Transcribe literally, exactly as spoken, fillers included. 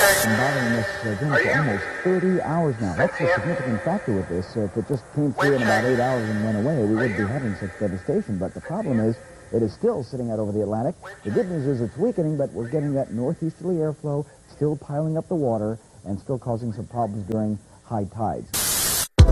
been bothering us uh, doing for almost thirty hours now. That's the significant factor with this. Uh, if it just came through in about eight hours and went away, we wouldn't be having such devastation. But the problem is, it is still sitting out over the Atlantic. The good news is it's weakening, but we're getting that northeasterly airflow, still piling up the water, and still causing some problems during high tides.